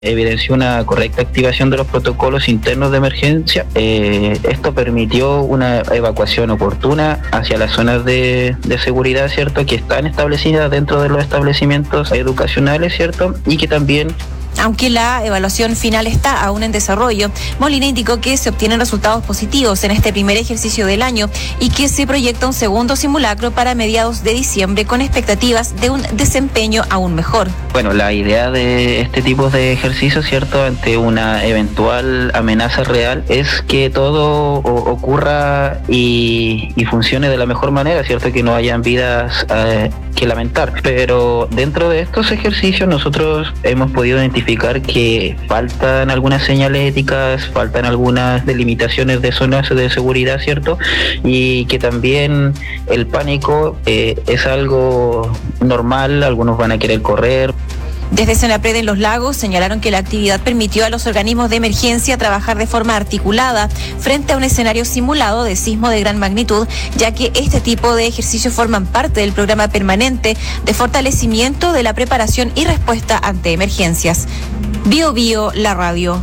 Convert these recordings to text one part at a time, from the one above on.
evidenció una correcta activación de los protocolos internos de emergencia. Esto permitió una evacuación oportuna hacia las zonas de seguridad, ¿cierto?, que están establecidas dentro de los establecimientos educacionales, ¿cierto?, y que también... Aunque la evaluación final está aún en desarrollo, Molina indicó que se obtienen resultados positivos en este primer ejercicio del año y que se proyecta un segundo simulacro para mediados de diciembre con expectativas de un desempeño aún mejor. Bueno, la idea de este tipo de ejercicio, ¿cierto?, ante una eventual amenaza real es que todo ocurra y funcione de la mejor manera, ¿cierto?, que no hayan vidas que lamentar. Pero dentro de estos ejercicios nosotros hemos podido identificar que faltan algunas señales éticas, faltan algunas delimitaciones de zonas de seguridad, ¿cierto? Y que también el pánico es algo normal, algunos van a querer correr. Desde Senapred en Los Lagos señalaron que la actividad permitió a los organismos de emergencia trabajar de forma articulada frente a un escenario simulado de sismo de gran magnitud, ya que este tipo de ejercicios forman parte del programa permanente de fortalecimiento de la preparación y respuesta ante emergencias. Bio Bio, la radio.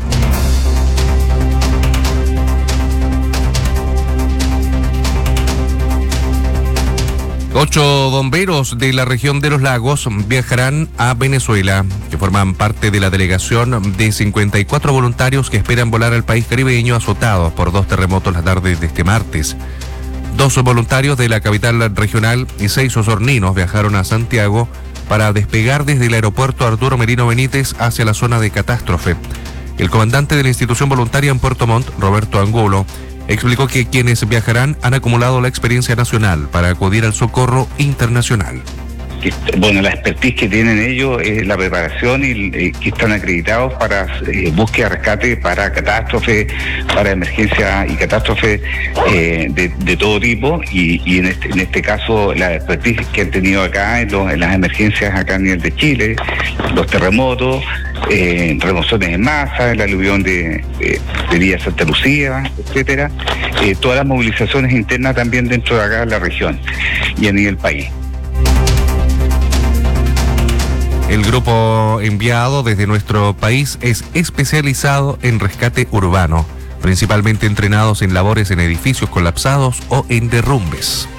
Ocho bomberos de la región de Los Lagos viajarán a Venezuela, que forman parte de la delegación de 54 voluntarios que esperan volar al país caribeño azotado por 2 terremotos la tarde de este martes. 2 voluntarios de la capital regional y 6 osorninos viajaron a Santiago para despegar desde el aeropuerto Arturo Merino Benítez hacia la zona de catástrofe. El comandante de la institución voluntaria en Puerto Montt, Roberto Angulo, explicó que quienes viajarán han acumulado la experiencia nacional para acudir al socorro internacional. Bueno, la expertise que tienen ellos es la preparación y que están acreditados para búsqueda, rescate, para catástrofe, para emergencia y catástrofe de todo tipo y en este caso la expertise que han tenido acá en las emergencias acá a nivel de Chile, los terremotos, remociones en masa, el aluvión de Villa Santa Lucía, etcétera, todas las movilizaciones internas también dentro de acá de la región y a nivel país. El grupo enviado desde nuestro país es especializado en rescate urbano, principalmente entrenados en labores en edificios colapsados o en derrumbes.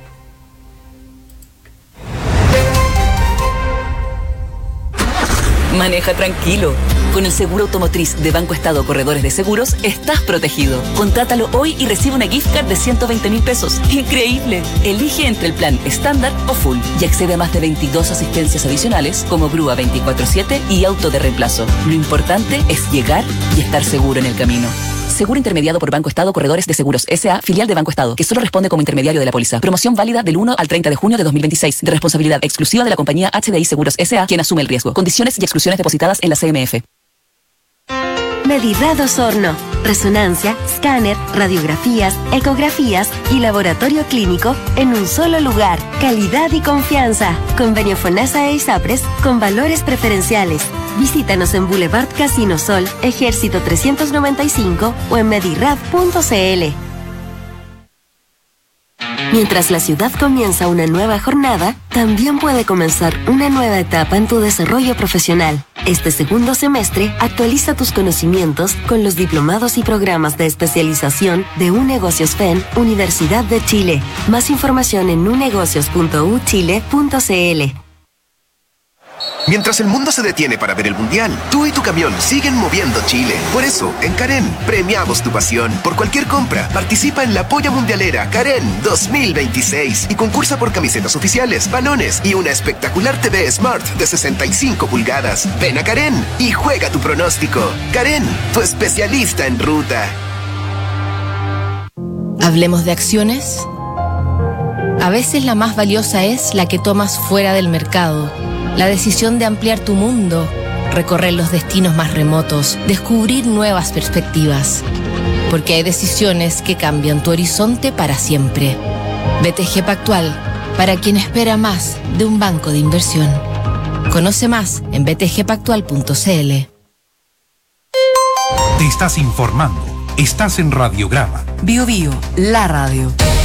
Maneja tranquilo. Con el seguro automotriz de Banco Estado Corredores de Seguros, estás protegido. Contrátalo hoy y recibe una gift card de 120.000 pesos. ¡Increíble! Elige entre el plan estándar o full y accede a más de 22 asistencias adicionales como grúa 24/7 y auto de reemplazo. Lo importante es llegar y estar seguro en el camino. Seguro intermediado por Banco Estado Corredores de Seguros S.A., filial de Banco Estado, que solo responde como intermediario de la póliza. Promoción válida del 1 al 30 de junio de 2026, de responsabilidad exclusiva de la compañía HDI Seguros S.A., quien asume el riesgo. Condiciones y exclusiones depositadas en la CMF. Medirrad Osorno. Resonancia, escáner, radiografías, ecografías y laboratorio clínico en un solo lugar. Calidad y confianza. Convenio FONASA e ISAPRES con valores preferenciales. Visítanos en Boulevard Casino Sol, Ejército 395 o en medirrad.cl. Mientras la ciudad comienza una nueva jornada, también puede comenzar una nueva etapa en tu desarrollo profesional. Este segundo semestre, actualiza tus conocimientos con los diplomados y programas de especialización de UNegocios FEN, Universidad de Chile. Más información en unegocios.uchile.cl. Mientras el mundo se detiene para ver el Mundial, tú y tu camión siguen moviendo Chile. Por eso, en Karen, premiamos tu pasión. Por cualquier compra, participa en la Polla Mundialera Karen 2026 y concursa por camisetas oficiales, balones y una espectacular TV Smart de 65 pulgadas. Ven a Karen y juega tu pronóstico. Karen, tu especialista en ruta. Hablemos de acciones. A veces la más valiosa es la que tomas fuera del mercado. La decisión de ampliar tu mundo, recorrer los destinos más remotos, descubrir nuevas perspectivas. Porque hay decisiones que cambian tu horizonte para siempre. BTG Pactual, para quien espera más de un banco de inversión. Conoce más en btgpactual.cl. Te estás informando. Estás en Radiograma. Bio Bio, la radio.